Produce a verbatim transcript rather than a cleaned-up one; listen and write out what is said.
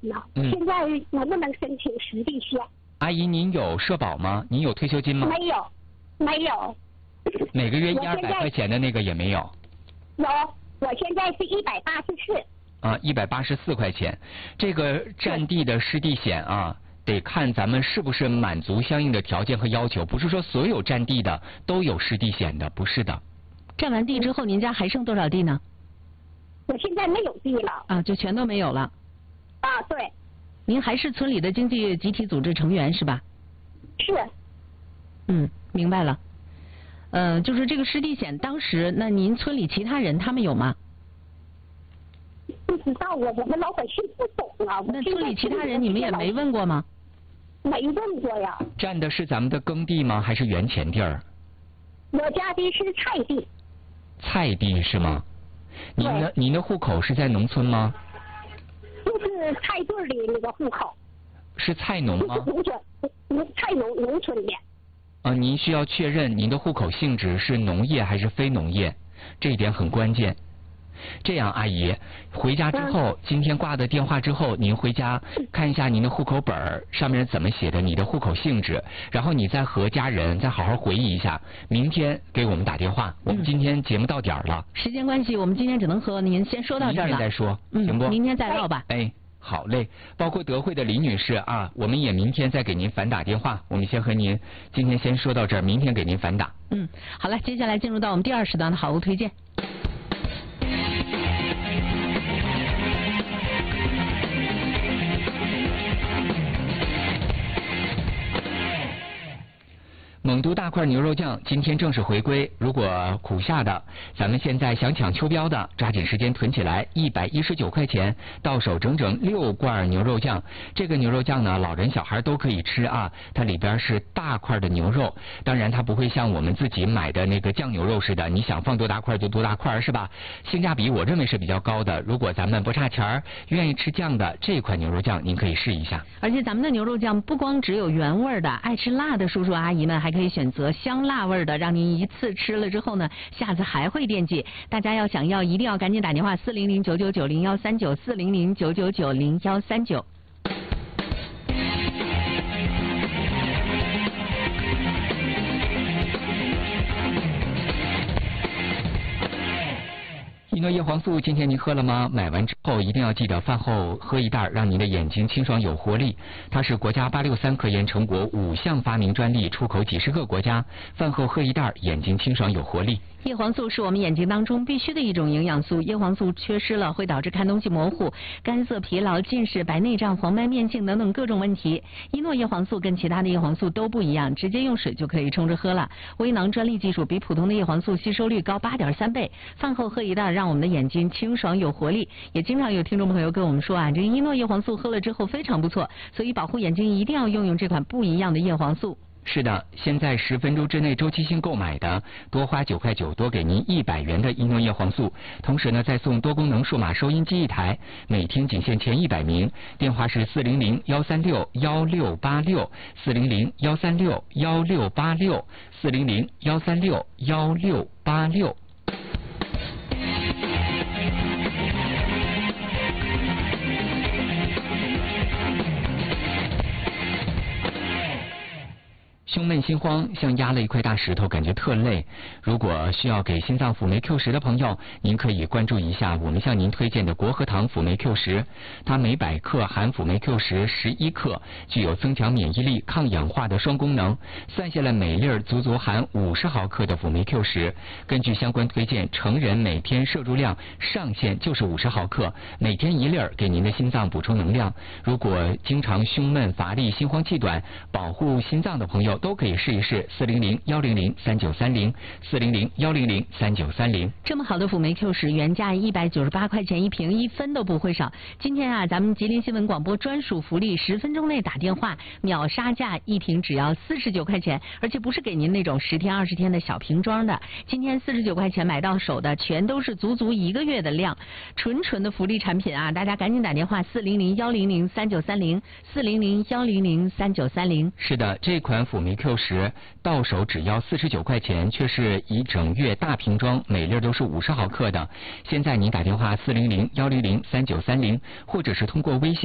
呢， 嗯、 现在能不能申请实地险？ 阿姨，您有社保吗？您有退休金吗？ 没有，没有。 每个月一二百块钱的那个也没有。 有，我现在是一百八十四。 啊，一百八十四块钱，这个占地的湿地险啊，得看咱们是不是满足相应的条件和要求，不是说所有占地的都有湿地险的，不是的。 占完地之后，您家还剩多少地呢？ 我现在没有地了。 啊，就全都没有了。 啊，对。 您还是村里的经济集体组织成员是吧？ 是。 嗯，明白了。呃，就是这个湿地险，当时那您村里其他人他们有吗？ 不知道，我我们老百姓不懂啊。 那村里其他人你们也没问过吗？ 没问过呀。 占的是咱们的耕地吗？还是原田地儿？ 我家的是菜地。 菜地是吗？您的您的户口是在农村吗？ 就是菜队里那个户口。 是菜农吗？ 农村，菜农农村的。 啊，您需要确认您的户口性质是农业还是非农业，这一点很关键。这样，阿姨，回家之后，嗯、今天挂的电话之后，您回家看一下您的户口本儿上面怎么写的，你的户口性质，然后你再和家人再好好回忆一下，明天给我们打电话。我们今天节目到点了， 嗯、时间关系，我们今天只能和您先说到这儿了。 明天再说， 嗯、 行不？ 明天再唠吧。 哎。好嘞，包括德惠的李女士啊，我们也明天再给您反打电话。我们先和您今天先说到这儿，明天给您反打。 嗯，好了，接下来进入到我们第二时段的好物推荐。 蒙都大块牛肉酱今天正式回归，如果苦下的，咱们现在想抢秋膘的，抓紧时间囤起来，一百一十九块钱到手整整六罐牛肉酱。这个牛肉酱呢，老人小孩都可以吃啊，它里边是大块的牛肉，当然它不会像我们自己买的那个酱牛肉似的，你想放多大块就多大块，是吧？性价比我认为是比较高的。如果咱们不差钱儿，愿意吃酱的，这款牛肉酱您可以试一下。 而且咱们的牛肉酱不光只有原味的，爱吃辣的叔叔阿姨们还可以选择香辣味的，让您一次吃了之后呢，下次还会惦记。大家要想要，一定要赶紧打电话四零零九九九零幺三九四零零九九九零幺三九。 一诺叶黄素今天您喝了吗？买完之后一定要记得饭后喝一袋，让您的眼睛清爽有活力。它是国家八六三科研成果五项发明专利，出口几十个国家。饭后喝一袋，眼睛清爽有活力。 叶黄素是我们眼睛当中必须的一种营养素，叶黄素缺失了会导致看东西模糊、干涩、疲劳、近视、白内障、黄斑变性等等各种问题。一诺叶黄素跟其他的叶黄素都不一样，直接用水就可以冲着喝了。微囊专利技术比普通的叶黄素吸收率高八点三倍。饭后喝一袋，让我们的眼睛清爽有活力。也经常有听众朋友跟我们说啊，这个一诺叶黄素喝了之后非常不错，所以保护眼睛一定要用用这款不一样的叶黄素。 是的，现在十分钟之内周期性购买的，多花九块九，多给您一百元的一诺叶黄素，同时呢再送多功能数码收音机一台，每天仅限前一百名。电话是四零零幺三六幺六八六，四零零幺三六幺六八六，四零零幺三六幺六八六。胸闷心慌，像压了一块大石头，感觉特累。如果需要给心脏辅酶 Q 十的朋友，您可以关注一下我们向您推荐的国和堂辅酶 Q 十，它每百克含辅酶 Q 十十一克，具有增强免疫力、抗氧化的双功能。算下来每粒儿足足含五十毫克的辅酶 Q 十。根据相关推荐，成人每天摄入量上限就是五十毫克，每天一粒儿，给您的心脏补充能量。如果经常胸闷、乏力、心慌气短，保护心脏的朋友都可以试一试四零零幺零零三九三零，四零零幺零零三九三零。 这么好的辅酶 Q 十，原价一百九十八块钱一瓶，一分都不会少。今天啊，咱们吉林新闻广播专属福利，十分钟内打电话秒杀价，一瓶只要四十九块钱，而且不是给您那种十天二十天的小瓶装的。今天四十九块钱买到手的，全都是足足一个月的量，纯纯的福利产品啊！大家赶紧打电话四零零幺零零三九三零，四零零幺零零三九三零。 是的，这款辅酶 Q 十到手只要四十九块钱，却是一整月大瓶装，每粒都是五十毫克的。现在您打电话四零零幺零零三九三零，或者是通过微信